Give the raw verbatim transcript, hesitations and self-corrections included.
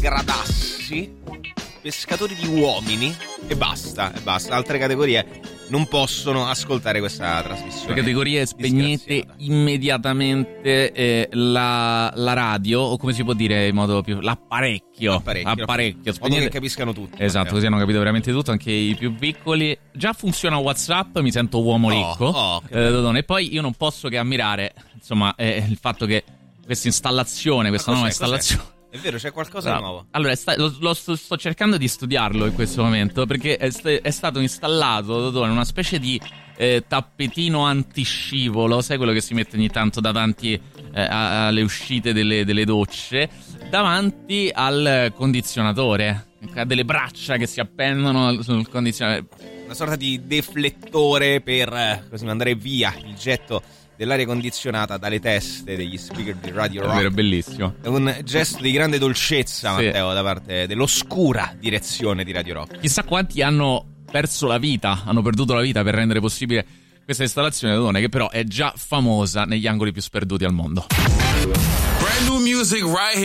gradassi, pescatori di uomini e basta, e basta. Altre categorie non possono ascoltare questa trasmissione. Le categorie spegnete immediatamente eh, la, la radio, o come si può dire in modo più l'apparecchio. L'apparecchio, apparecchio in modo che capiscano tutti. Esatto, Matteo. così hanno capito veramente tutto, anche i più piccoli. Già funziona WhatsApp, mi sento uomo ricco. Oh, oh, eh, Dodone. E poi io non posso che ammirare, insomma, eh, il fatto che questa installazione, questa nuova installazione. Cos'è? È vero, c'è qualcosa no. di nuovo. Allora, sta, lo, lo sto, sto cercando di studiarlo in questo momento, perché è, st- è stato installato, Dodone, una specie di eh, tappetino antiscivolo, sai quello che si mette ogni tanto davanti eh, a- alle uscite delle, delle docce, davanti al condizionatore. Ha delle braccia che si appendono sul condizionatore. Una sorta di deflettore per eh, così mandare via il getto dell'aria condizionata dalle teste degli speaker di Radio Rock. È vero, bellissimo. È un gesto di grande dolcezza, Sì. Matteo, da parte dell'oscura direzione di Radio Rock. Chissà quanti hanno perso la vita, hanno perduto la vita per rendere possibile questa installazione, Dodone, che però è già famosa negli angoli più sperduti al mondo. Brand new music right here.